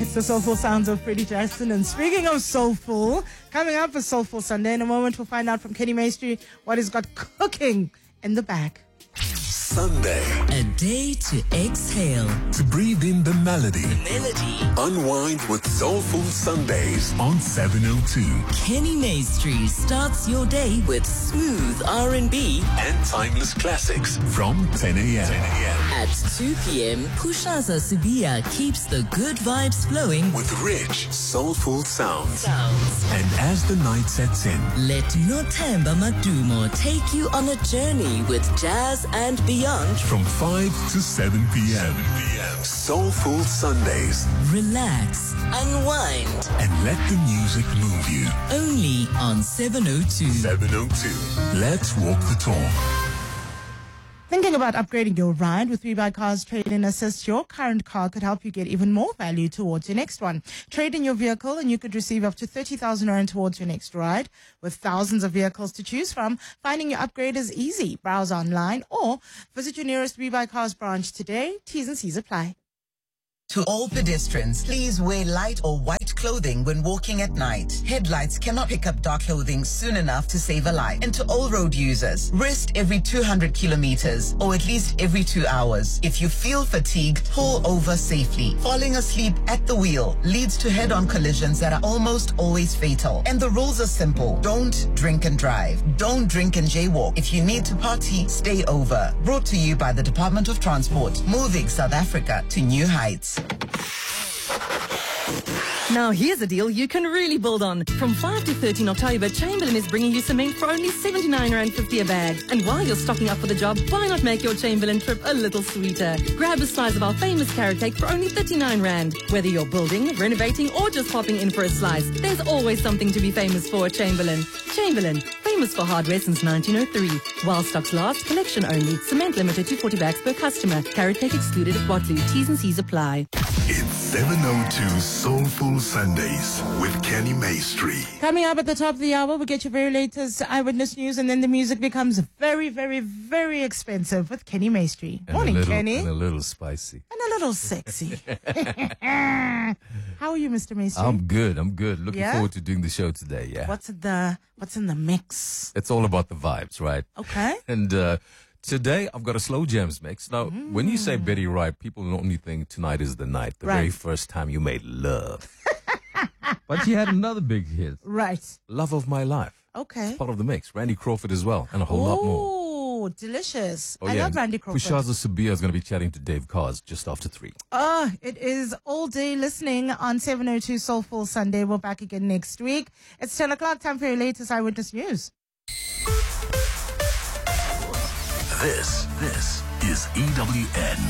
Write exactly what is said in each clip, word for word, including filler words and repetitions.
It's the soulful sounds of Freddie Jackson. And speaking of soulful, coming up for Soulful Sunday, in a moment we'll find out from Kenny Maestri what he's got cooking in the bag. Sunday. A day to exhale. To breathe in the melody. Melody. Unwind with Soulful Sundays on seven oh two. Kenny Maestri starts your day with smooth R and B. And timeless classics from ten a.m. At two p.m., Pushaza Subia keeps the good vibes flowing with rich, soulful sounds. sounds. And as the night sets in, let Nothemba Madumo take you on a journey with jazz and beyond. From five to seven p.m. Soulful Sundays. Relax, unwind, and let the music move you. Only on seven oh two. seven oh two. Let's walk the talk. Thinking about upgrading your ride with WeBuyCars Trade-in Assist? Your current car could help you get even more value towards your next one. Trade in your vehicle and you could receive up to thirty thousand rand towards your next ride. With thousands of vehicles to choose from, finding your upgrade is easy. Browse online or visit your nearest WeBuyCars branch today. T's and C's apply. To all pedestrians, please wear light or white clothing when walking at night. Headlights cannot pick up dark clothing soon enough to save a life. And to all road users, rest every two hundred kilometers or at least every two hours. If you feel fatigued, pull over safely. Falling asleep at the wheel leads to head-on collisions that are almost always fatal. And the rules are simple. Don't drink and drive. Don't drink and jaywalk. If you need to party, stay over. Brought to you by the Department of Transport, moving South Africa to new heights. Now here's a deal you can really build on. From five to thirteen October, Chamberlain is bringing you cement for only seventy-nine rand fifty a bag. And while you're stocking up for the job, why not make your Chamberlain trip a little sweeter? Grab a slice of our famous carrot cake for only thirty-nine rand. Whether you're building, renovating, or just popping in for a slice, there's always something to be famous for at Chamberlain. Chamberlain, famous for hardware since nineteen oh three. While stocks last, collection only. Cement limited to forty bags per customer. Carrot cake excluded at Watloo. T's and C's apply. It's seven oh two Soulful Sundays with Kenny Maestri. Coming up at the top of the hour, we'll get your very latest eyewitness news, and then the music becomes very, very, very expensive with Kenny Maestri. And Morning, a little, Kenny. And a little spicy. And a little sexy. How are you, Mister Maestri? I'm good. I'm good. Looking Yeah? forward to doing the show today. Yeah. What's in the What's in the mix? It's all about the vibes, right? Okay. And uh, today I've got a slow jams mix. Now, Mm. when you say Betty Wright, people normally think tonight is the night, the Right. very first time you made love. But she had another big hit, Right. Love of My Life. Okay. Part of the mix. Randy Crawford as well, and a whole lot more. Oh, delicious. Oh, I yeah. love Randy Crawford. Pushaza Subia is going to be chatting to Dave Cars just after three. Oh, it is all day listening on seven oh two Soulful Sunday. We're back again next week. It's ten o'clock. Time for your latest eyewitness news. This, this is E W N.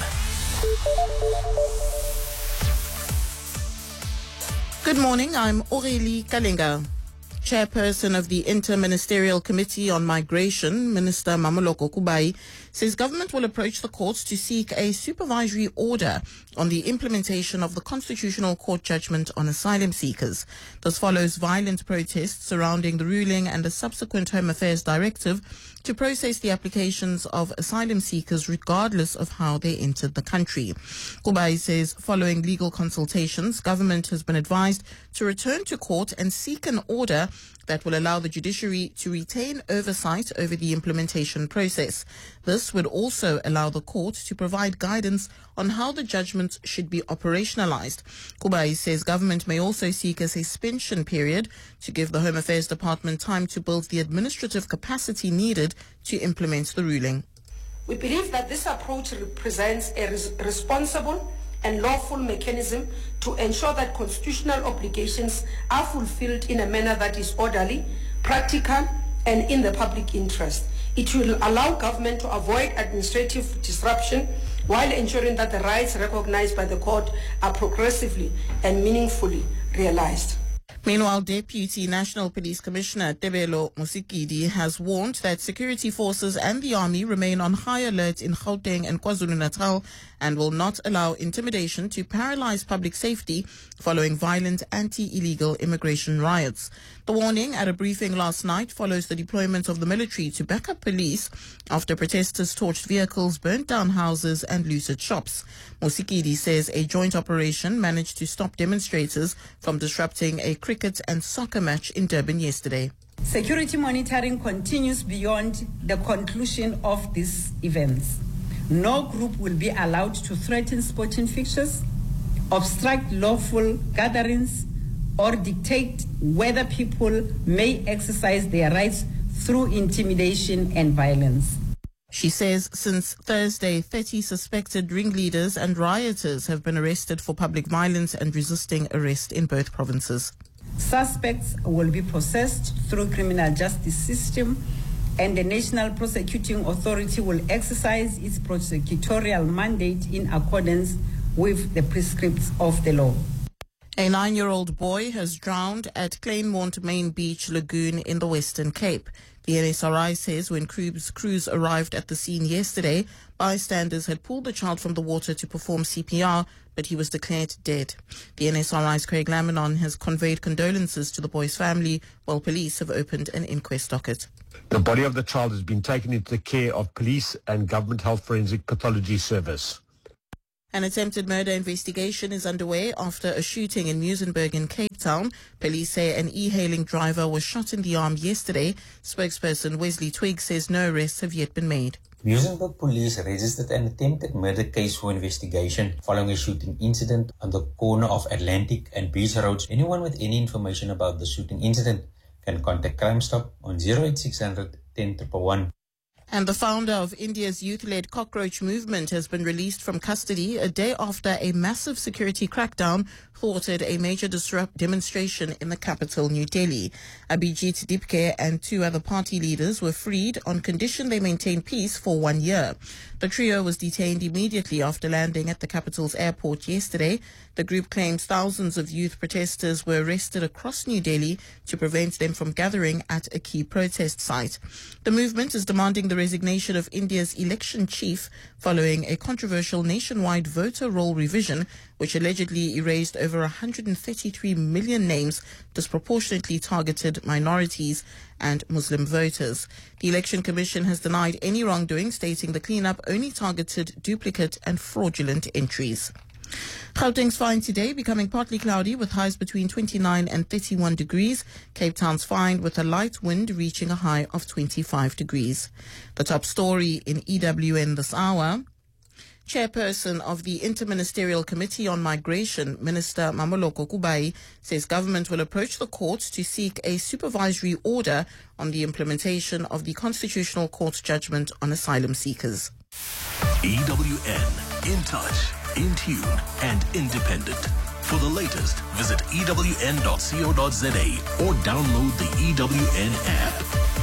Good morning, I'm Aurélie Kalinga. Chairperson of the Inter-Ministerial Committee on Migration, Minister Mamoloko Kubai, says government will approach the courts to seek a supervisory order on the implementation of the Constitutional Court judgment on asylum seekers. This follows violent protests surrounding the ruling and a subsequent Home Affairs directive to process the applications of asylum seekers regardless of how they entered the country. Kubai says following legal consultations, government has been advised to return to court and seek an order that will allow the judiciary to retain oversight over the implementation process. This would also allow the court to provide guidance on how the judgment should be operationalized. Kubai says government may also seek a suspension period to give the Home Affairs Department time to build the administrative capacity needed to implement the ruling. We believe that this approach represents a res- responsible and lawful mechanism to ensure that constitutional obligations are fulfilled in a manner that is orderly, practical, and in the public interest. It will allow government to avoid administrative disruption while ensuring that the rights recognized by the court are progressively and meaningfully realized. Meanwhile, Deputy National Police Commissioner Tebelo Musikidi has warned that security forces and the army remain on high alert in Gauteng and KwaZulu-Natal and will not allow intimidation to paralyze public safety following violent anti-illegal immigration riots. The warning at a briefing last night follows the deployment of the military to back up police after protesters torched vehicles, burnt down houses and looted shops. Musikidi says a joint operation managed to stop demonstrators from disrupting a cricket and soccer match in Durban yesterday. Security monitoring continues beyond the conclusion of these events. No group will be allowed to threaten sporting fixtures, obstruct lawful gatherings, or dictate whether people may exercise their rights through intimidation and violence. She says since Thursday, thirty suspected ringleaders and rioters have been arrested for public violence and resisting arrest in both provinces. Suspects will be processed through criminal justice system, and the National Prosecuting Authority will exercise its prosecutorial mandate in accordance with the prescripts of the law. A nine-year-old boy has drowned at Kleinmond Main Beach Lagoon in the Western Cape. The N S R I says when crews, crews arrived at the scene yesterday, bystanders had pulled the child from the water to perform C P R, but he was declared dead. The N S R I's Craig Lamanon has conveyed condolences to the boy's family, while police have opened an inquest docket. The body of the child has been taken into the care of police and Government Health Forensic Pathology Service. An attempted murder investigation is underway after a shooting in Muizenberg in Cape Town. Police say an e-hailing driver was shot in the arm yesterday. Spokesperson Wesley Twigg says no arrests have yet been made. Muizenberg police registered an attempted murder case for investigation following a shooting incident on the corner of Atlantic and Beach Roads. Anyone with any information about the shooting incident can contact Crime Stop on zero eight six hundred ten one one one. And the founder of India's youth-led cockroach movement has been released from custody a day after a massive security crackdown thwarted a major disrupt demonstration in the capital, New Delhi. Abhijit Dipke and two other party leaders were freed on condition they maintain peace for one year. The trio was detained immediately after landing at the capital's airport yesterday. The group claims thousands of youth protesters were arrested across New Delhi to prevent them from gathering at a key protest site. The movement is demanding the resignation of India's election chief following a controversial nationwide voter roll revision which allegedly erased over one hundred thirty-three million names, disproportionately targeted minorities and Muslim voters. The Election Commission has denied any wrongdoing, stating the cleanup only targeted duplicate and fraudulent entries. Gauteng's fine today, becoming partly cloudy with highs between twenty-nine and thirty-one degrees. Cape Town's fine with a light wind reaching a high of twenty-five degrees. The top story in E W N this hour. Chairperson of the Interministerial Committee on Migration, Minister Mamoloko Kubai, says government will approach the court to seek a supervisory order on the implementation of the Constitutional Court's judgment on asylum seekers. E W N, in touch, in tune, and independent. For the latest, visit E W N dot co dot za or download the E W N app.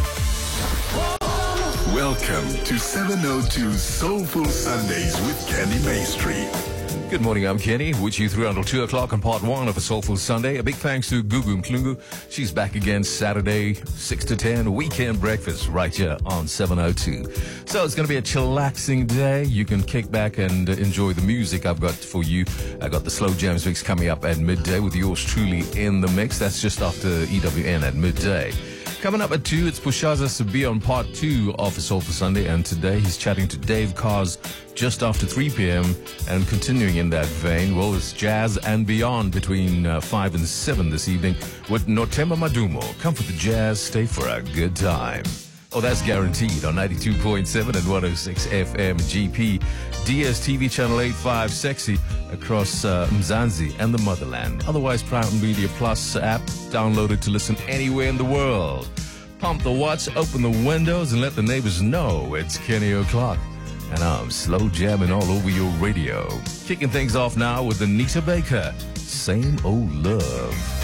Welcome to seven oh two Soulful Sundays with Kenny Maestri. Good morning, I'm Kenny, with you through until two o'clock on part one of a Soulful Sunday. A big thanks to Gugu Mklungu. She's back again Saturday, six to ten, weekend breakfast right here on seven oh two. So it's going to be a chillaxing day. You can kick back and enjoy the music I've got for you. I got the Slow Jams mix coming up at midday with yours truly in the mix. That's just after E W N at midday. Coming up at two, it's Pushaza Sabi on part two of a Soulful Sunday, and today he's chatting to Dave Cars just after three p.m. and continuing in that vein, well, it's Jazz and Beyond between uh, five and seven this evening with Nothemba Madumo. Come for the jazz, stay for a good time. Oh, that's guaranteed on ninety-two point seven and one oh six F M G P, D S T V channel eighty-five Sexy across uh, Mzansi and the motherland. Otherwise, Prime Media Plus app downloaded to listen anywhere in the world. Pump the watts, open the windows, and let the neighbors know it's Kenny O'Clock. And I'm slow jamming all over your radio. Kicking things off now with Anita Baker. Same Old Love.